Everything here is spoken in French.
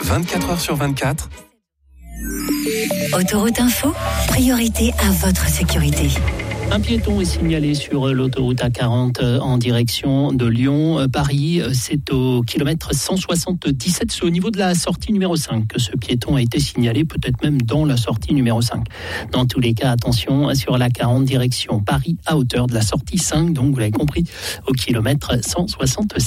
24 heures sur 24. Autoroute Info, priorité à votre sécurité. Un piéton est signalé sur l'autoroute A40 en direction de Lyon. Paris, c'est au kilomètre 177. C'est au niveau de la sortie numéro 5 que ce piéton a été signalé, peut-être même dans la sortie numéro 5. Dans tous les cas, attention sur l'A40 direction Paris à hauteur de la sortie 5. Donc, vous l'avez compris, au kilomètre 177.